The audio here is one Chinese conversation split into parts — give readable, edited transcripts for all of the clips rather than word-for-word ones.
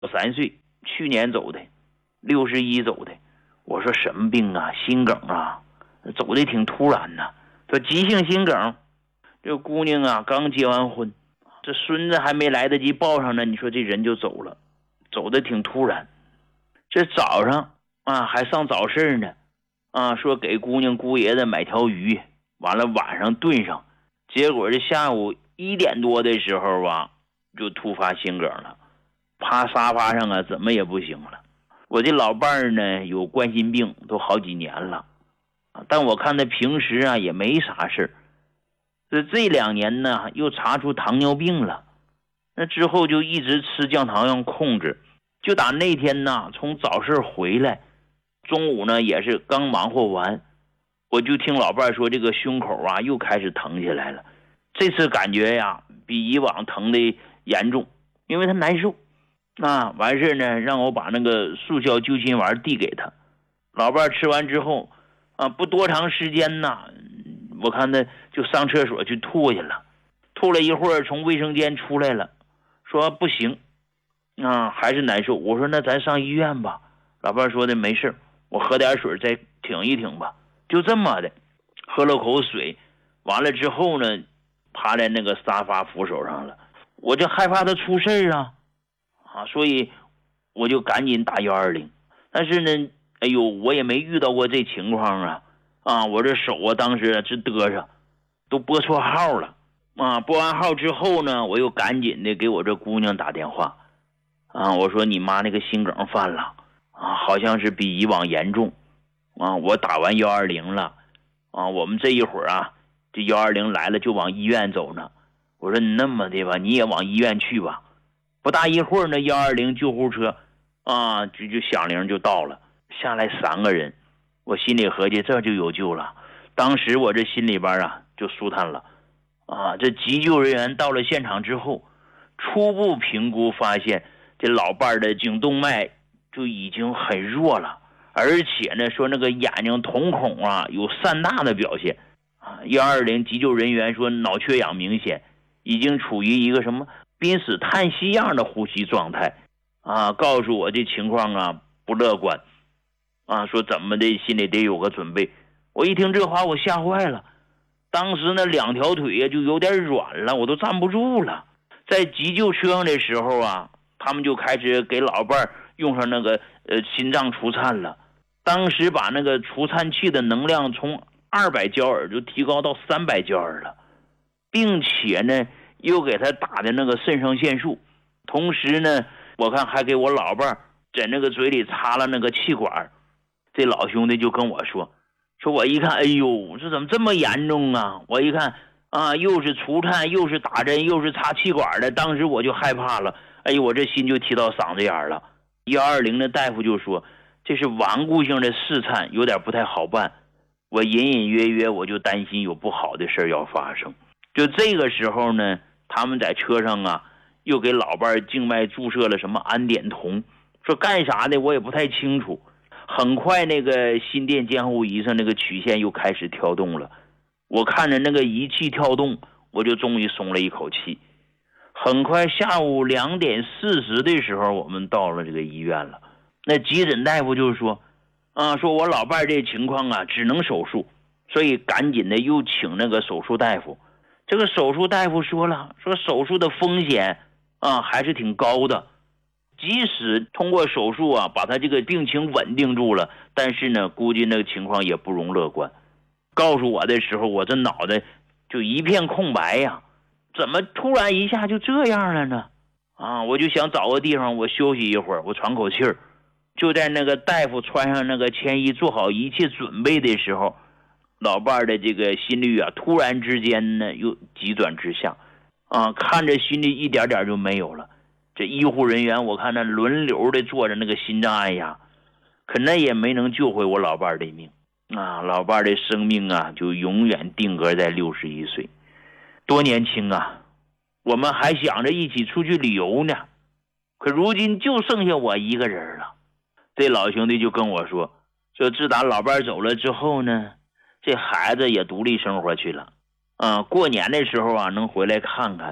我3岁，去年走的，61走的。我说什么病啊？心梗啊，走的挺突然呐。说急性心梗，这姑娘啊刚结完婚，这孙子还没来得及抱上呢，你说这人就走了，走的挺突然。这早上啊还上早市呢，啊说给姑娘姑爷子买条鱼，完了晚上炖上，结果这下午1点多的时候啊，就突发心梗了，趴沙发上啊怎么也不行了。我这老伴儿呢有冠心病，都好几年了，但我看他平时啊也没啥事，这2年呢又查出糖尿病了，那之后就一直吃降糖药控制，就打那天呢从早市回来，中午呢也是刚忙活完，我就听老伴儿说这个胸口啊又开始疼起来了，这次感觉呀比以往疼的严重，因为他难受。完事呢让我把那个速效救心丸递给他，老伴儿吃完之后不多长时间呢，我看他就上厕所去吐去了，吐了一会儿从卫生间出来了，说不行还是难受。我说那咱上医院吧，老伴儿说的没事，我喝点水再挺一挺吧。就这么的喝了口水，完了之后呢趴在那个沙发扶手上了，我就害怕他出事啊，所以我就赶紧打120。但是呢哎呦我也没遇到过这情况我这手当时直嘚瑟，都拨错号了拨完号之后呢，我又赶紧的给我这姑娘打电话我说你妈那个心梗犯了好像是比以往严重我打完120了我们这一会儿这120来了就往医院走呢。我说你那么的吧，你也往医院去吧。不大一会儿呢120救护车就响铃就到了，下来3个人，我心里合计这就有救了。当时我这心里边就舒坦了这急救人员到了现场之后，初步评估发现这老伴的颈动脉就已经很弱了，而且呢说那个眼睛瞳孔有散大的表现120急救人员说脑缺氧明显，已经处于一个什么濒死叹息样的呼吸状态告诉我这情况不乐观说怎么的心里得有个准备。我一听这话我吓坏了，当时那2条腿就有点软了，我都站不住了。在急救车上的时候他们就开始给老伴用上那个心脏除颤了，当时把那个除颤器的能量从200焦耳就提高到300焦耳了，并且呢又给他打的那个肾上腺素，同时呢我看还给我老伴在那个嘴里插了那个气管。这老兄弟就跟我说我一看哎呦这怎么这么严重我一看又是除颤又是打针又是插气管的，当时我就害怕了，哎呦我这心就提到嗓子眼了。120的大夫就说这是顽固性的室颤，有点不太好办。我隐隐约约我就担心有不好的事要发生。就这个时候呢，他们在车上又给老伴静脉注射了什么氨碘酮，说干啥的我也不太清楚。很快那个心电监护仪上那个曲线又开始跳动了，我看着那个仪器跳动，我就终于松了一口气。很快下午2点40的时候我们到了这个医院了，那急诊大夫就说说我老伴这情况只能手术，所以赶紧的又请那个手术大夫。这个手术大夫说了，说手术的风险还是挺高的，即使通过手术把他这个病情稳定住了，但是呢估计那个情况也不容乐观。告诉我的时候我这脑袋就一片空白怎么突然一下就这样了呢我就想找个地方我休息一会儿，我喘口气儿。就在那个大夫穿上那个铅衣做好一切准备的时候，老伴的这个心率突然之间呢又急转直下看着心率一点点就没有了。这医护人员我看那轮流的做着那个心脏按压，可那也没能救回我老伴的命老伴的生命就永远定格在61岁。多年轻我们还想着一起出去旅游呢，可如今就剩下我一个人了。这老兄弟就跟我说自打老伴走了之后呢，这孩子也独立生活去了过年的时候能回来看看，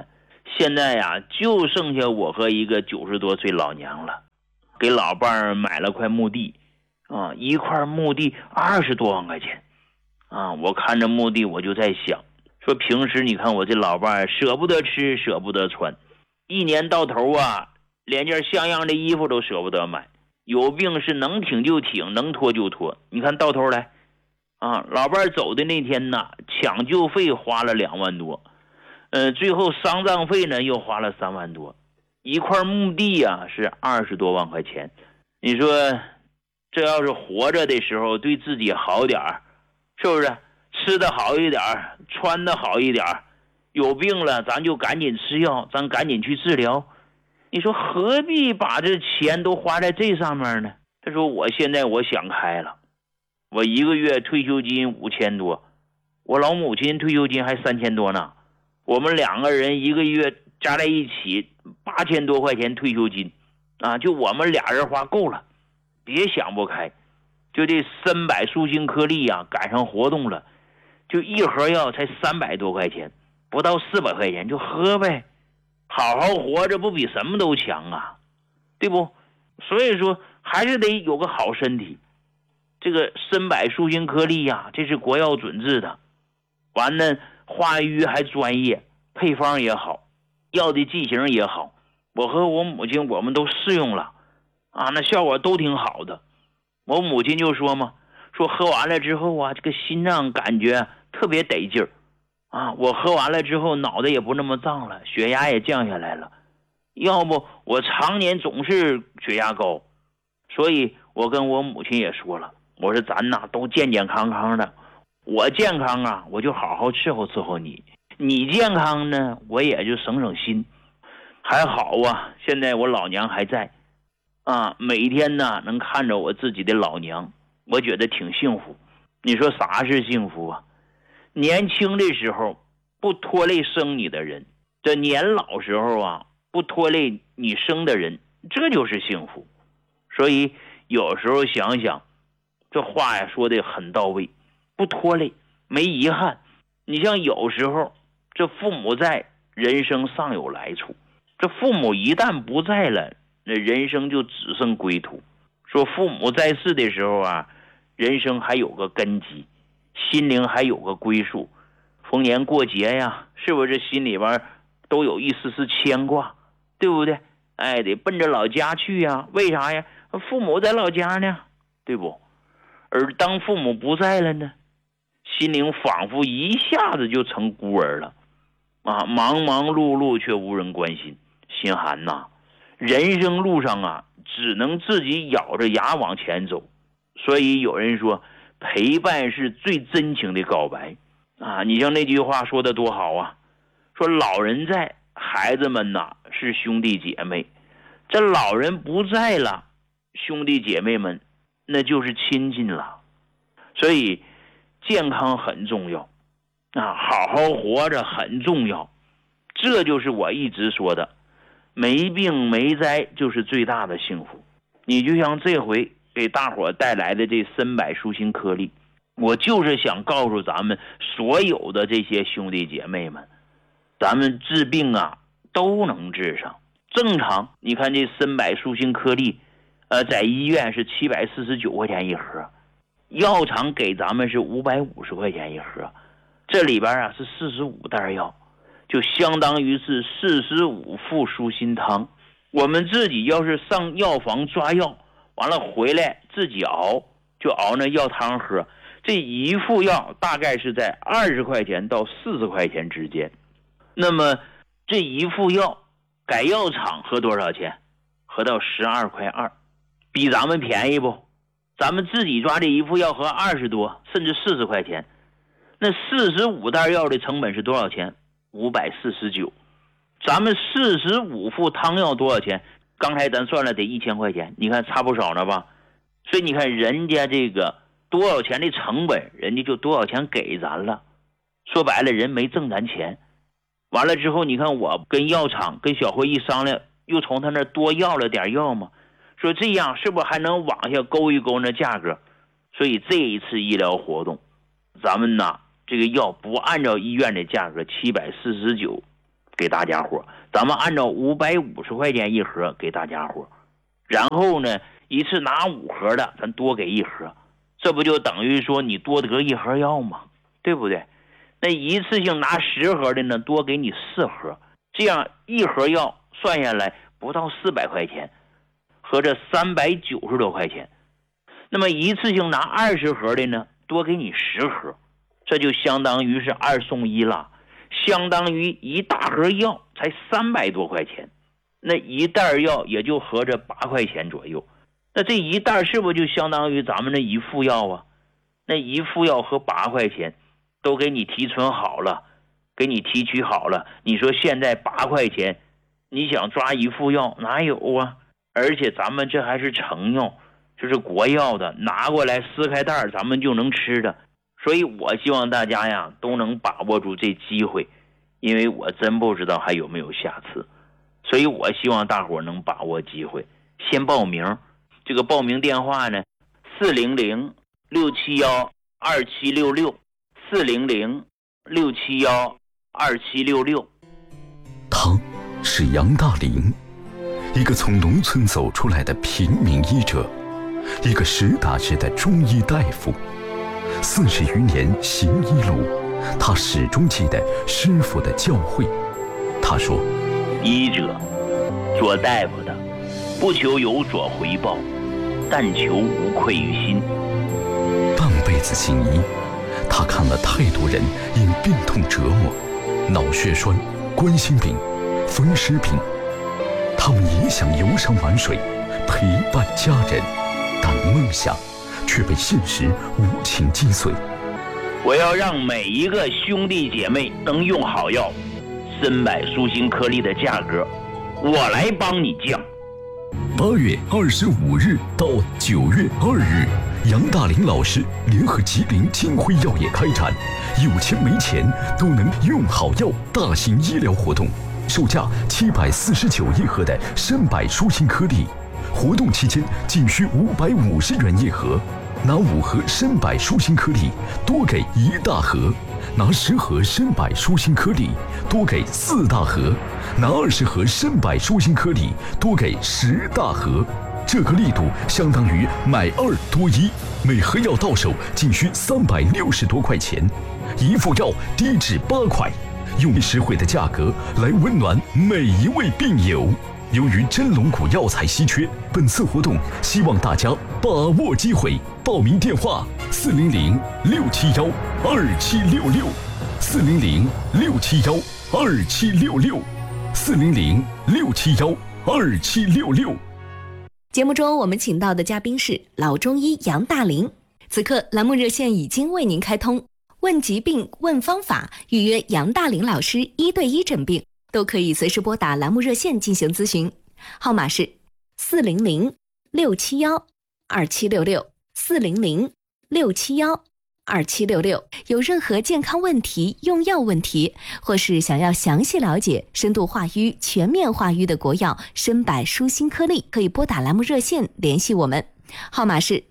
现在呀，就剩下我和一个90多岁老娘了。给老伴儿买了块墓地啊，一块墓地20多万块钱啊。我看着墓地，我就在想，说平时你看我这老伴儿舍不得吃，舍不得穿，一年到头啊，连件像样的衣服都舍不得买。有病是能挺就挺，能拖就拖。你看到头来啊，老伴儿走的那天呢，抢救费花了2万多，最后丧葬费呢又花了3万多，一块墓地啊是20多万块钱。你说这要是活着的时候对自己好点儿，是不是？吃的好一点，穿的好一点，有病了咱就赶紧吃药，咱赶紧去治疗。你说何必把这钱都花在这上面呢？他说我现在我想开了，我一个月退休金5000多，我老母亲退休金还3000多呢，我们2个人一个月加在一起8000多块钱退休金啊，就我们俩人花够了，别想不开。就这参柏舒心颗粒啊，赶上活动了，就一盒药才300多块钱，不到400块钱，就喝呗。好好活着不比什么都强啊，对不？所以说还是得有个好身体。这个参柏舒心颗粒呀，这是国药准治的，完了化瘀还专业，配方也好，药的剂型也好，我和我母亲我们都试用了啊，那效果都挺好的。我母亲就说嘛，说喝完了之后啊，这个心脏感觉特别得劲儿啊，我喝完了之后脑袋也不那么胀了，血压也降下来了。要不我常年总是血压高，所以我跟我母亲也说了，我说咱呐都健健康康的，我健康啊我就好好伺候伺候你，你健康呢我也就省省心。还好啊，现在我老娘还在啊，每天呢能看着我自己的老娘，我觉得挺幸福。你说啥是幸福啊？年轻的时候不拖累生你的人，这年老时候啊不拖累你生的人，这就是幸福。所以有时候想想，这话呀说的很到位，不拖累，没遗憾。你像有时候这父母在，人生尚有来处，这父母一旦不在了，那人生就只剩归途。说父母在世的时候啊，人生还有个根基，心灵还有个归宿。逢年过节呀，是不是心里边都有一丝丝牵挂，对不对？哎，得奔着老家去呀。为啥呀？父母在老家呢，对不？而当父母不在了呢，心灵仿佛一下子就成孤儿了啊！忙忙碌碌却无人关心，心寒呐。人生路上啊，只能自己咬着牙往前走。所以有人说，陪伴是最真情的告白啊！你像那句话说的多好啊，说老人在，孩子们呐是兄弟姐妹，这老人不在了，兄弟姐妹们那就是亲戚了。所以健康很重要啊，好好活着很重要。这就是我一直说的，没病没灾就是最大的幸福。你就像这回给大伙带来的这参柏舒心颗粒，我就是想告诉咱们所有的这些兄弟姐妹们，咱们治病啊都能治上。正常你看这参柏舒心颗粒在医院是749块钱一盒，药厂给咱们是550块钱一盒，这里边啊是45袋药，就相当于是45副舒心汤。我们自己要是上药房抓药，完了回来自己熬，就熬那药汤喝。这一副药大概是在20块钱到40块钱之间。那么这一副药改药厂合多少钱？合到12块2，比咱们便宜不？咱们自己抓这一副药合20多甚至40块钱，那45袋药的成本是多少钱？549。咱们45副汤药多少钱？刚才咱算了得1000块钱，你看差不少了吧？所以你看人家这个多少钱的成本，人家就多少钱给咱了。说白了，人没挣咱钱。完了之后，你看我跟药厂跟小辉一商量，又从他那多要了点药嘛，说这样是不是还能往下勾一勾那价格？所以这一次医疗活动，咱们呢这个药不按照医院的价格749 给大家伙，咱们按照550块钱一盒给大家伙，然后呢一次拿5盒的咱多给1盒，这不就等于说你多得1盒药吗？对不对？那一次性拿10盒的呢，多给你4盒，这样1盒药算下来不到400块钱，合着390多块钱。那么一次性拿20盒的呢，多给你10盒，这就相当于是2送1了，相当于1大盒药才300多块钱，那1袋药也就合着8块钱左右。那这1袋是不是就相当于咱们这1副药啊？那1副药和8块钱都给你提存好了，给你提取好了，你说现在8块钱你想抓1副药哪有啊？而且咱们这还是成药，就是国药的，拿过来撕开袋咱们就能吃的。所以我希望大家呀都能把握住这机会，因为我真不知道还有没有下次，所以我希望大伙能把握机会，先报名。这个报名电话呢400-671-2766，400-671-2766。 他是杨大林，一个从农村走出来的平民医者，一个实打实的中医大夫。40余年行医路，他始终记得师傅的教诲。他说， 医者做大夫的不求有所回报，但求无愧于心。 半辈子行医，他看了太多人因病痛折磨，脑血栓、冠心病、风湿病，他们也想游山玩水，陪伴家人，但梦想却被现实无情击碎。 我要让每一个兄弟姐妹能用好药，参柏舒心颗粒的价格我来帮你降。 8月25日到9月2日，杨大林老师联合吉林金辉药业开展有钱没钱都能用好药大型医疗活动，售价749一盒的参柏舒心颗粒，活动期间仅需550元一盒，拿5盒参柏舒心颗粒多给1大盒，拿10盒参柏舒心颗粒多给4大盒，拿20盒参柏舒心颗粒多给10大盒。这个力度相当于买2多1，每盒药到手仅需360多块钱，一副药低至8块，用实惠的价格来温暖每一位病友。由于真龙骨药材稀缺，本次活动希望大家把握机会。报名电话：400-671-2766，400-671-2766，400-671-2766。 节目中我们请到的嘉宾是老中医杨大林，此刻栏目热线已经为您开通，问疾病问方法，预约杨大林老师1对1诊病，都可以随时拨打栏目热线进行咨询，号码是400-671-2766，400-671-2766。有任何健康问题、用药问题，或是想要详细了解深度化瘀、全面化瘀的国药参柏舒心颗粒，可以拨打栏目热线联系我们，号码是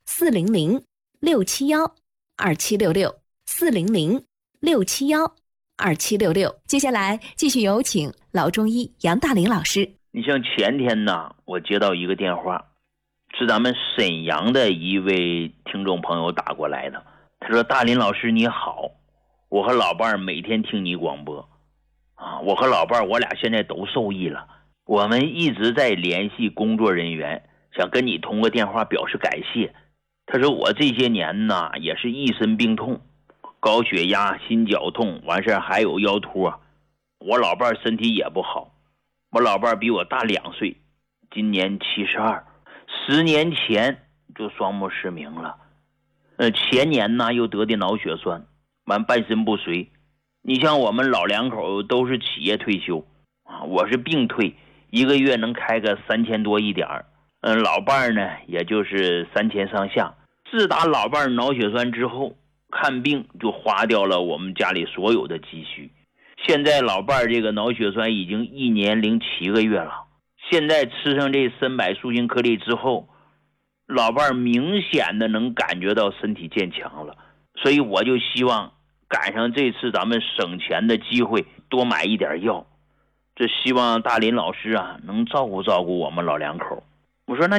400-671-2766，400-671-2766。接下来继续有请老中医杨大林老师。 你像前天呢，我接到一个电话，是咱们沈阳的一位听众朋友打过来的。他说，大林老师你好，我和老伴儿每天听你广播我和老伴儿我俩现在都受益了，我们一直在联系工作人员，想跟你通过电话表示感谢。他说，我这些年呢也是一身病痛，高血压、心绞痛，完事还有腰托，我老伴儿身体也不好，我老伴儿比我大2岁，今年72，10年前就双目失明了，前年呢又得的脑血栓，完半身不遂。你像我们老两口都是企业退休我是病退，一个月能开个3000多一点老伴儿呢也就是3000上下。自打老伴儿脑血栓之后，看病就花掉了我们家里所有的积蓄。现在老伴儿这个脑血栓已经1年零7个月了，现在吃上这参柏舒心颗粒之后，老伴儿明显的能感觉到身体健强了。所以我就希望赶上这次咱们省钱的机会，多买一点药， 这希望大林老师啊能照顾照顾我们老两口。我说那